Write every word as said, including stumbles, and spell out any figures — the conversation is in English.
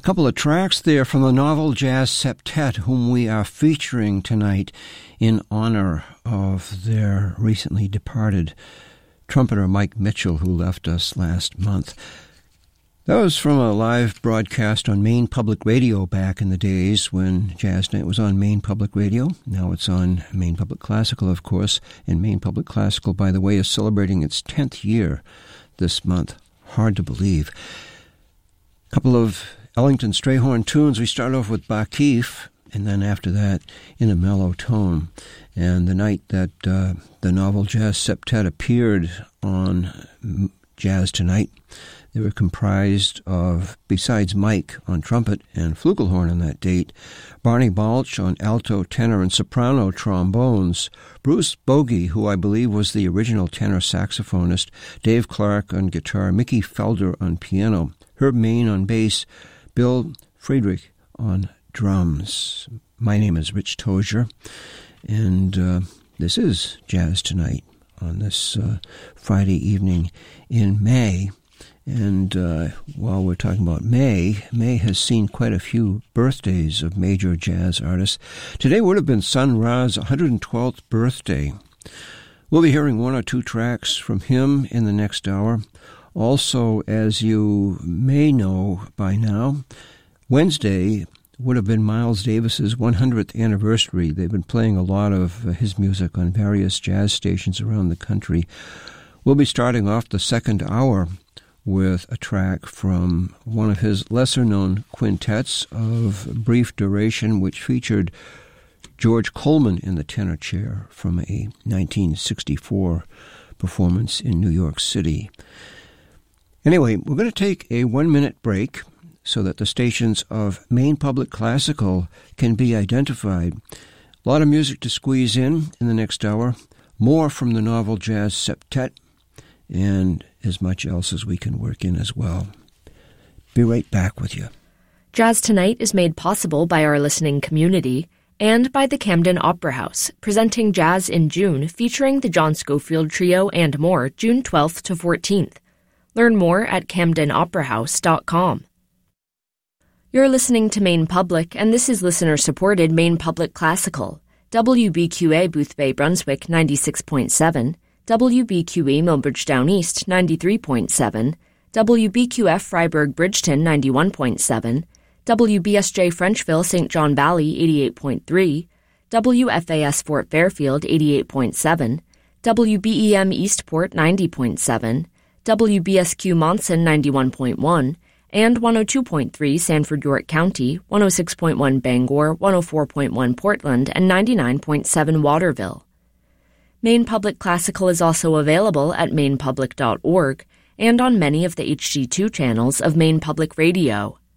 Couple of tracks there from the Novel Jazz Septet, whom we are featuring tonight in honor of their recently departed trumpeter Mike Mitchell, who left us last month. That was from a live broadcast on Maine Public Radio back in the days when Jazz Night was on Maine Public Radio. Now it's on Maine Public Classical, of course, and Maine Public Classical, by the way, is celebrating its tenth year this month. Hard to believe. A couple of Ellington Strayhorn tunes. We start off with Ba'Keefe, and then after that, in a mellow tone. And the night that uh, the Novel Jazz Septet appeared on Jazz Tonight, they were comprised of, besides Mike on trumpet and flugelhorn on that date, Barney Balch on alto, tenor, and soprano trombones, Bruce Bogey, who I believe was the original tenor saxophonist, Dave Clark on guitar, Mickey Felder on piano, Herb Mayne on bass, Bill Friedrich on drums. My name is Rich Tozier, and uh, this is Jazz Tonight on this uh, Friday evening in May. And uh, while we're talking about May, May has seen quite a few birthdays of major jazz artists. Today would have been Sun Ra's one hundred twelfth birthday. We'll be hearing one or two tracks from him in the next hour. Also, as you may know by now, Wednesday would have been Miles Davis's one hundredth anniversary. They've been playing a lot of his music on various jazz stations around the country. We'll be starting off the second hour with a track from one of his lesser-known quintets of brief duration, which featured George Coleman in the tenor chair from a nineteen sixty-four performance in New York City. Anyway, we're going to take a one-minute break so that the stations of Maine Public Classical can be identified. A lot of music to squeeze in in the next hour, more from the Novel Jazz Septet, and as much else as we can work in as well. Be right back with you. Jazz Tonight is made possible by our listening community and by the Camden Opera House, presenting Jazz in June featuring the John Scofield Trio and more June twelfth to fourteenth. Learn more at camden opera house dot com. You're listening to Maine Public, and this is listener-supported Maine Public Classical. W B Q A Boothbay Brunswick ninety-six point seven, W B Q E Millbridge Down East ninety-three point seven, W B Q F Freiburg Bridgeton ninety-one point seven, W B S J Frenchville Saint John Valley eighty-eight point three, W F A S Fort Fairfield eighty-eight point seven, W B E M Eastport ninety point seven, W B S Q Monson ninety-one point one, and one oh two point three Sanford York County, one oh six point one Bangor, one oh four point one Portland, and ninety-nine point seven Waterville. Maine Public Classical is also available at maine public dot org and on many of the H G two channels of Maine Public Radio.